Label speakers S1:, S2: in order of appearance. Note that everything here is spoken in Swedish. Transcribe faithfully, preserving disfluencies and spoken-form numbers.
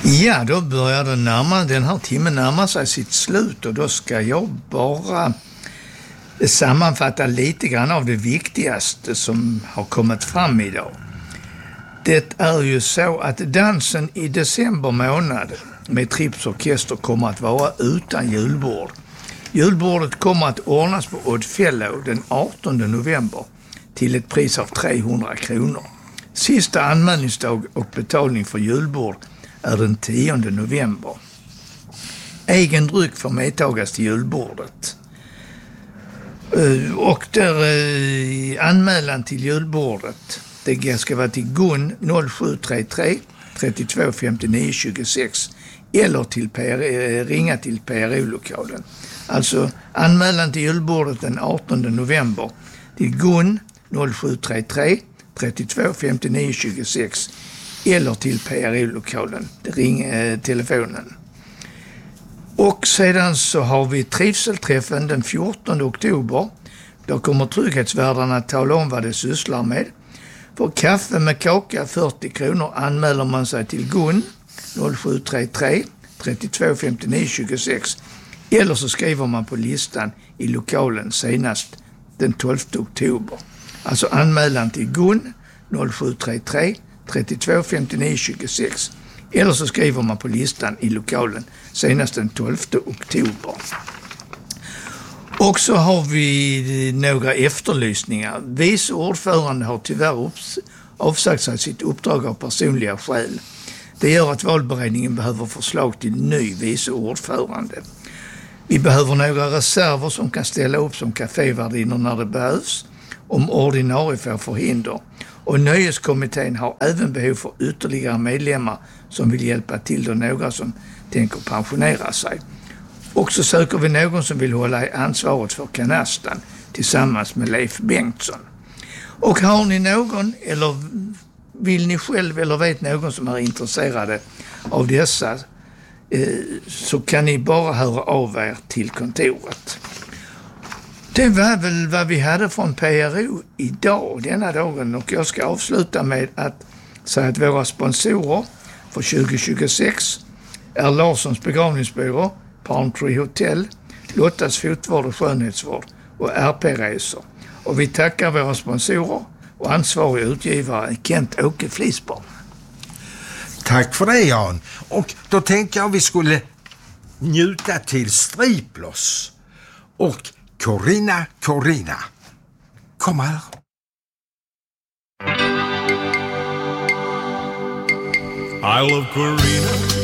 S1: Ja, då börjar det närma, den här timmen närma sig sitt slut och då ska jag bara sammanfatta lite grann av det viktigaste som har kommit fram idag. Det är ju så att dansen i december månad med Trips orkester kommer att vara utan julbord. Julbordet kommer att ordnas på Odd Fellow den artonde november till ett pris av trehundra kronor. Sista anmälningsdag och betalning för julbord är den tionde november. Egen dryck får medtagas till julbordet. Och där anmälan till julbordet, det ska vara till Gun noll sju tre tre trettiotvå femtionio tjugosex eller till P R, ringa till P R O-lokalen. Alltså anmälan till julbordet den artonde november till Gun noll sju tre tre trettiotvå femtionio tjugosex eller till P R O-lokalen, ring eh, telefonen. Och sedan så har vi trivselträffen den fjortonde oktober. Då kommer trygghetsvärdarna att tala om vad de sysslar med. För kaffe med kaka fyrtio kronor anmäler man sig till Gun noll sju tre tre trettiotvå femtionio tjugosex eller så skriver man på listan i lokalen senast den tolfte oktober. Alltså anmälan till Gun noll sju tre tre trettiotvå femtionio tjugosex eller så skriver man på listan i lokalen senast den tolfte oktober. Och så har vi några efterlysningar. Vice ordförande har tyvärr avsagt sig sitt uppdrag av personliga skäl. Det gör att valberedningen behöver förslag till ny vice ordförande. Vi behöver några reserver som kan ställa upp som kafévärdinnor när det behövs, om ordinarie får förhinder. Och nöjeskommittén har även behov för ytterligare medlemmar som vill hjälpa till då några som tänker pensionera sig. Och så söker vi någon som vill hålla ansvaret för kanastan tillsammans med Leif Bengtsson. Och har ni någon eller vill ni själv eller vet någon som är intresserade av dessa eh, så kan ni bara höra av er till kontoret. Det var väl vad vi hade från P R O idag, denna dagen, och jag ska avsluta med att säga att våra sponsorer för tjugo tjugosex är Larssons begravningsbyrå, Palm Tree Hotel, Lottas fotvård och skönhetsvård och R P-resor. Och vi tackar våra sponsorer och ansvariga utgivare Kent-Åke Flisborn.
S2: Tack för det, Jan. Och då tänkte jag vi skulle njuta till Striplers och Corina, Corina. Kom här.
S3: I love Corina.